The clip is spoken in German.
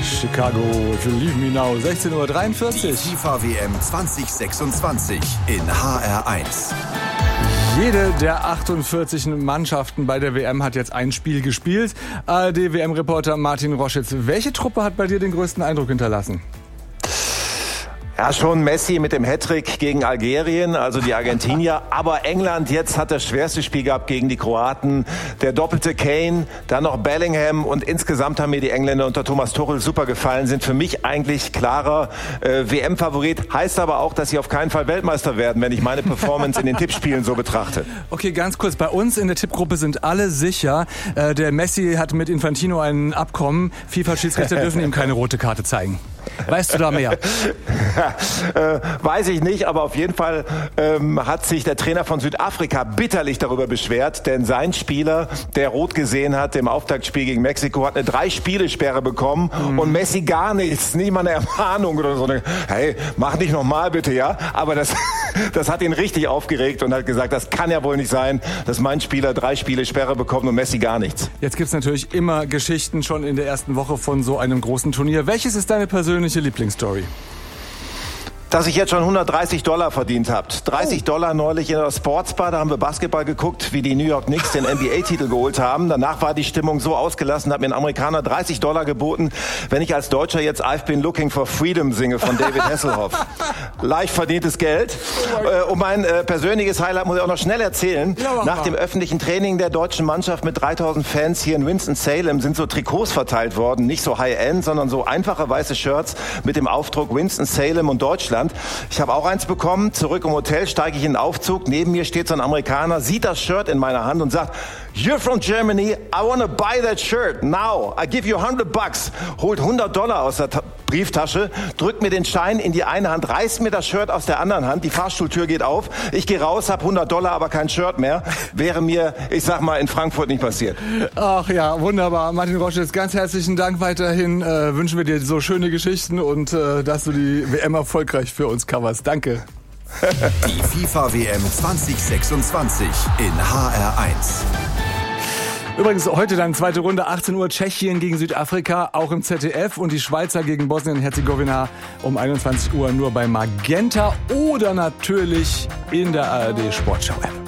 Chicago, If You Leave Me Now, 16:43 Uhr. Die FIFA WM 2026 in HR1. Jede der 48 Mannschaften bei der WM hat jetzt ein Spiel gespielt. ARD-WM-Reporter Martin Roschitz, welche Truppe hat bei dir den größten Eindruck hinterlassen? Ja, schon Messi mit dem Hattrick gegen Algerien, also die Argentinier. Aber England jetzt hat das schwerste Spiel gehabt gegen die Kroaten. Der doppelte Kane, dann noch Bellingham und insgesamt haben mir die Engländer unter Thomas Tuchel super gefallen. Sind für mich eigentlich klarer WM-Favorit. Heißt aber auch, dass sie auf keinen Fall Weltmeister werden, wenn ich meine Performance in den Tippspielen so betrachte. Okay, ganz kurz. Bei uns in der Tippgruppe sind alle sicher. Der Messi hat mit Infantino ein Abkommen. FIFA-Schiedsrichter dürfen ihm keine rote Karte zeigen. Weißt du da mehr? Weiß ich nicht, aber auf jeden Fall hat sich der Trainer von Südafrika bitterlich darüber beschwert, denn sein Spieler, der rot gesehen hat im Auftaktspiel gegen Mexiko, hat eine 3-Spiele-Sperre bekommen und Messi gar nichts, nicht mal eine Ermahnung oder so. Hey, mach nicht nochmal bitte, ja? Aber das hat ihn richtig aufgeregt und hat gesagt, das kann ja wohl nicht sein, dass mein Spieler 3-Spiele-Sperre bekommt und Messi gar nichts. Jetzt gibt's natürlich immer Geschichten schon in der ersten Woche von so einem großen Turnier. Welches ist deine persönliche Lieblingsstory? Dass ich jetzt schon $130 verdient habe. $30 neulich in der Sportsbar, da haben wir Basketball geguckt, wie die New York Knicks den NBA-Titel geholt haben. Danach war die Stimmung so ausgelassen, hat mir ein Amerikaner $30 geboten, wenn ich als Deutscher jetzt I've Been Looking for Freedom singe von David Hasselhoff. Leicht verdientes Geld. Und mein persönliches Highlight muss ich auch noch schnell erzählen. Nach dem öffentlichen Training der deutschen Mannschaft mit 3000 Fans hier in Winston-Salem sind so Trikots verteilt worden. Nicht so High-End, sondern so einfache weiße Shirts mit dem Aufdruck Winston-Salem und Deutschland. Ich habe auch eins bekommen. Zurück im Hotel steige ich in den Aufzug. Neben mir steht so ein Amerikaner, sieht das Shirt in meiner Hand und sagt, "You're from Germany. I want to buy that shirt now. I give you $100. Holt $100 aus der Brieftasche, drückt mir den Schein in die eine Hand, reißt mir das Shirt aus der anderen Hand. Die Fahrstuhltür geht auf. Ich gehe raus, habe $100, aber kein Shirt mehr. Wäre mir, ich sag mal, in Frankfurt nicht passiert. Ach ja, wunderbar. Martin Roschitz, ganz herzlichen Dank weiterhin. Wünschen wir dir so schöne Geschichten und dass du die WM erfolgreich für uns coverst. Danke. Die FIFA WM 2026 in HR1. Übrigens heute dann zweite Runde, 18 Uhr, Tschechien gegen Südafrika, auch im ZDF, und die Schweizer gegen Bosnien-Herzegowina um 21 Uhr nur bei Magenta oder natürlich in der ARD Sportschau-App.